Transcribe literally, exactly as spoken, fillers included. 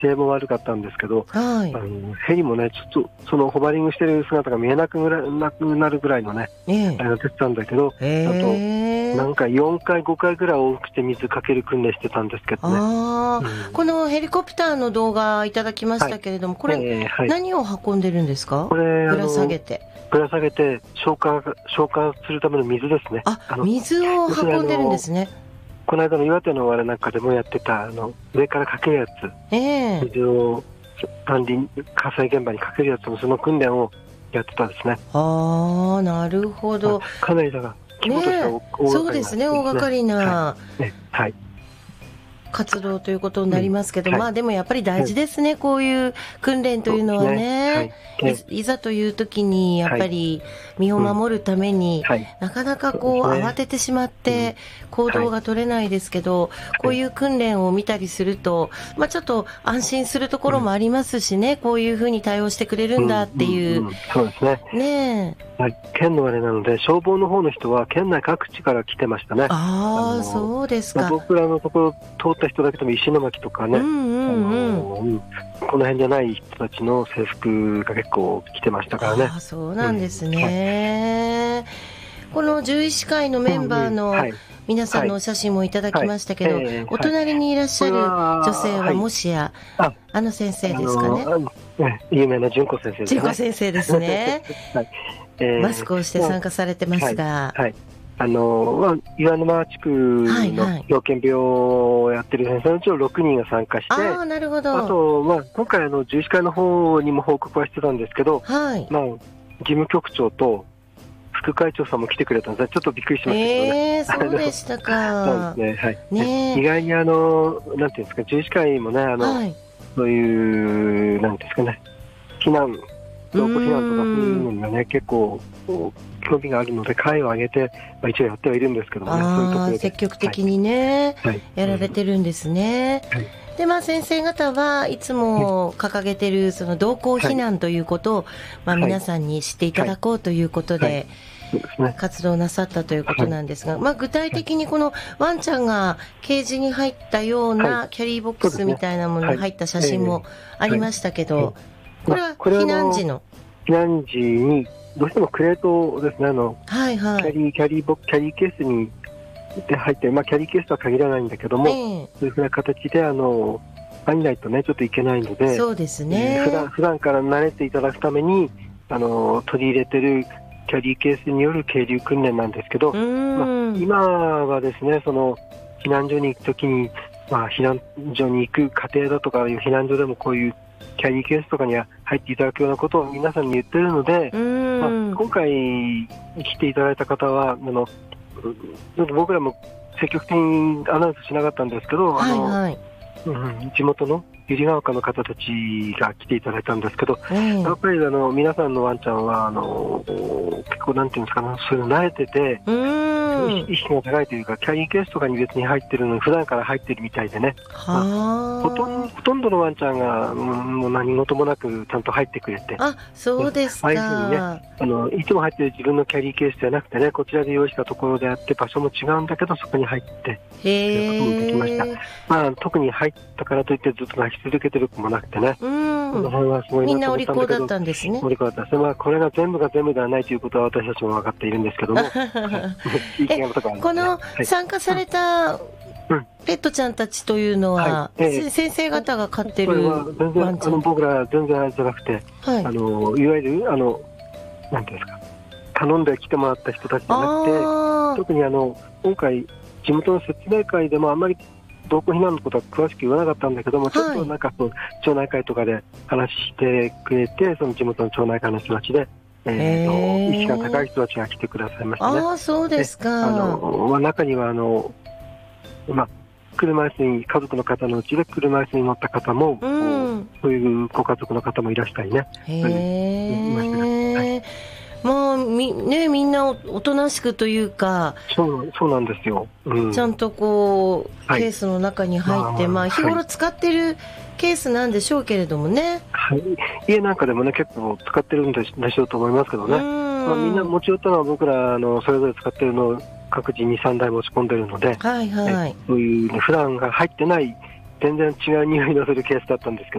姿勢も悪かったんですけど、 はい、 あのヘリもねちょっとそのホバリングしてる姿が見えなくなくなるぐらいのね、ええ、あれが出てたんだけど、 えー、 あとなんかよんかいごかいぐらい往復して水かける訓練してたんですけどね。 あ、うん、このヘリコプターの動画いただきましたけれども、はい、これ、えーはい、何を運んでるんですか？ これぶら下げてぶら下げて消火消火するための水ですね。 ああの水を運んでるんですね。 この間の岩手のあれなんかでもやってたあの上からかけるやつ、えー、水を管理火災現場にかけるやつのその訓練をやってたんですね。 ああ、なるほど。 かなりだが規模としては大掛かりな、ね、 そうですね、大掛かりな、 はいねはい、 活動ということになりますけど、うん、まあでもやっぱり大事ですね、 はい、 こういう訓練というのはね、はい、い, いざという時にやっぱり身を守るために、はい、なかなかこう慌ててしまって行動が取れないですけど、はい、こういう訓練を見たりすると、まあ、ちょっと安心するところもありますしね、うん、こういうふうに対応してくれるんだっていう、うんうんうん、 そうですね。 ねえ、 はい、県のあれなので消防の方の人は県内各地から来てましたね。 ああ、そうですか。 僕らのところ通った人だけでも石巻とかね、うんうんうん、この辺じゃない人たちの制服が結構来てましたからね。 あ、そうなんですね、うんはい、この獣医師会のメンバーの皆さんのお写真もいただきましたけど、はいはいえー、お隣にいらっしゃる女性はもしや、はい、あの先生ですかね。 有名な純子先生ですね。 純子先生ですね、はいえー、マスクをして参加されてますが、 はいはいあのまあ、岩沼地区の狂犬病をやってる先生のうちのろくにんが参加して、はいはい、あ, なるほどあと、まあ、今回あの獣医師会の方にも報告はしてたんですけど、はいまあ、事務局長と副会長さんも来てくれたのでちょっとびっくりしましたけどね。 えー、そうでしたか。 そうですね、はいね、意外にあのなんていうんですか、獣医師会もねあの、はい、そういうなんですかね、避難同行避難とかそういうのにはね結構興味があるので会を挙げて、まあ、一応やってはいるんですけどもね、そういうところで積極的にね、 はい、 やられてるんですね、はい、でまあ、先生方はいつも掲げてるその同行避難ということを、はいまあ、皆さんに知っていただこうということで、はいはいそうですね、活動なさったということなんですが、はいまあ、具体的にこのワンちゃんがケージに入ったようなキャリーボックスみたいなものに入った写真もありましたけど、はいはいこれは避難時の避難時にどうしてもクレートですね、あの、はいはい、キャリーキャリーボキャリーケースにで入って、まあ、キャリーケースとは限らないんだけども、えー、そういうふうな形であの入んないとねちょっといけないので、 そうですね、 えー、普段普段から慣れていただくためにあの取り入れてるキャリーケースによる係留訓練なんですけど、まあ、今はですねその避難所に行くときに、まあ、避難所に行く過程だとかいう避難所でもこういうキャリーケースとかには入っていただくようなことを皆さんに言ってるので、まあ、今回来ていただいた方はあの僕らも積極的にアナウンスしなかったんですけど、はいはい、あの、うん、地元の百合ヶ丘の方たちが来ていただいたんですけど、うん、やっぱりあの皆さんのワンちゃんはあの結構なんていうんですかね、そういうの慣れてて、意識が高いというか、キャリーケースとかに別に入ってるのに普段から入ってるみたいでね、まあ、ほとんど、ほとんどのワンちゃんが、うん、もう何事もなくちゃんと入ってくれて、 あ、そうですか、 ああいうふうにね、あのいつも入ってる自分のキャリーケースじゃなくてね、こちらで用意したところであって場所も違うんだけどそこに入ってということもできました。まあ、特に入ったからといってずっと泣き続けてる子もなくてね、うん、この辺はすごいなと思ったんだけど、みんなお利口だったんですね。お利口だったです、まあ、これが全部が全部ではないということは私たちも分かっているんですけどもえこの参加されたペットちゃんたちというのは、はいえー、先生方が飼ってるワンちゃん、全然あの僕ら全然あれじゃなくて、はい、あのいわゆるあのなんていうんですか、頼んで来てもらった人たちじゃなくて、特にあの今回地元の説明会でもあんまり同行避難のことは詳しく言わなかったんだけども、はい、ちょっとなんかその町内会とかで話してくれて、その地元の町内会の人たちで、えー、と意識が高い人たちが来てくださいましたね。あ、そうですか。 あの、まあ、中にはあの、まあ、車椅子に家族の方のうちで車椅子に乗った方も、うん、そういうご家族の方もいらしたりね。へー、はい、まあみね、みんなおとなしくというか、 そうそうなんですよ、うん、 ちゃんとこう、はい、ケースの中に入って、まあ、日頃使ってるケースなんでしょうけれどもね、 はい、家なんかでもね結構使ってるんでしょうと思いますけどね、まあ、みんな持ち寄ったのは僕らあのそれぞれ使ってるのを各自にさんだい持ち込んでるので、はいはい、そういう、ね、普段が入ってない全然違う匂いのするケースだったんですけ